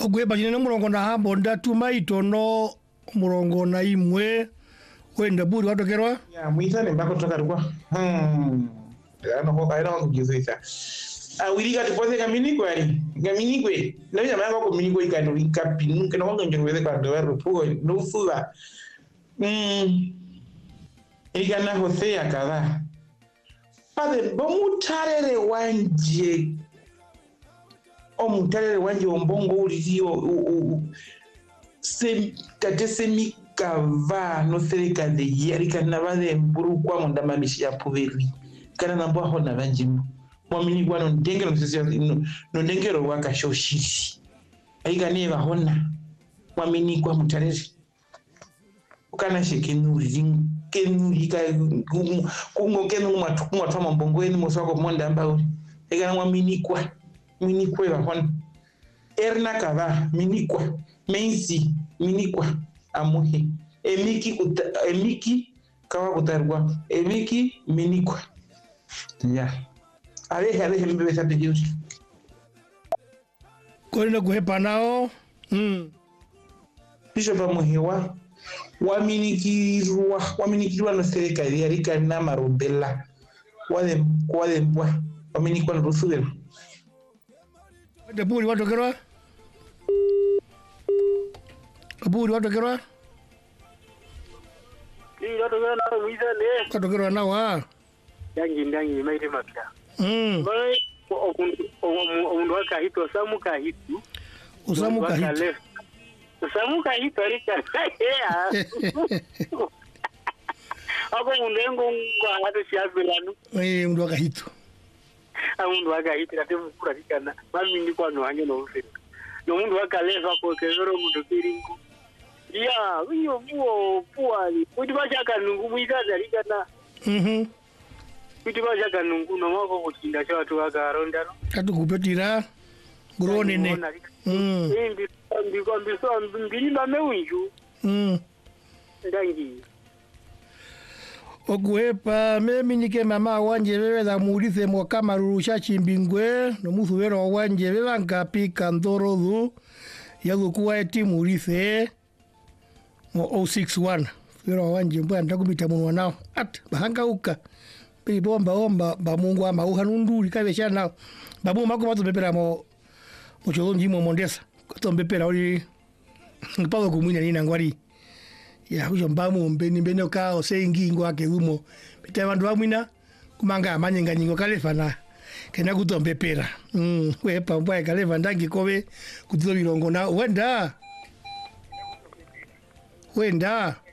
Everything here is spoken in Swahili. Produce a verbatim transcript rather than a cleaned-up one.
Ogweba jine murongo na hambo ndatuma itono murongo na imwe wenda buri watokerwa ya mwitane mbako tokarwa hmm ano ko kaira kugizisa awirika tipose kaminikwe ali kaminikwe na jamaa yako kaminikwe ikano ikapinu kana wanga njoro weze kwa doero pugo nusuza mm igana Hosea kadha pale bomutarere wanje omutarere wanje ombongo ulizio se katese mikava no serika de yerika nabade mburu kwa monda mamishi ya puberi kana nambwa hona banjimu mwamini kwa no ndengero sisi no ndengero waka shoshisi aiga neba hona mwamini kwa mutarere ukana shekenuri kenuri ka kungo kenu matukumwa twa mbongo eni mosoko monda mbauri aiga mwamini kwa minikwe bahon erna kava minikwa mensi minikwa amuhe emiki kuta, emiki kawa kutarwa emiki minikwa ya ale ale mbebe sabe juzi kolina kuhepa nao mm bisho pa muhewa waminikirwa waminikirwa no serikali yarika na marumbela wale wale mbwa waminikwa no rusudelo de buri watokerwa buri watokerwa ni watokerwa na wizane watokerwa na wa yangi ndangi maite mapya mm bai omundu wakahito samuka hitu usamuka hitu usamuka hitu alika ya ako mundengo ngwa hatu siabilanu eh mundu wakahitu amundu wakahitira temukura kikana mami ndi kwano hange no ufika no mundu wakaleva ko kezoro mundu kiringu ya wiyo buo puali kuti bachaka nungu muizaza likana mhm kuti bachaka nungu no mako kutinda cha watu wakarondano katu kupetira grone ne mm ndi ndi kwambi so mbili mame unju mm ndangi okuhepa memi nike mama wanje bebe da murithe mo kamarusha chimbingwe no muthubero wanje beba nkapika ndorodu yagukuwa eti murithe mo zero six one bero wanje mbwa ndakumita munwa nao at bahanga uka bi bomba omba ba mungu ama uhanunduri kabesha nao babu mako mato bepera mo mo chodonji mo mondesa to bepera ori ngpado kumwina ni nangwari ya huyo mbamu mbeni mbeni okao seingi ngwa ke umo bita bandu bamwina kumanga amanyenga nyingo kalefana kena kutombe pera mm we pamba kalefa ndangi kobe kutobirongo na wenda wenda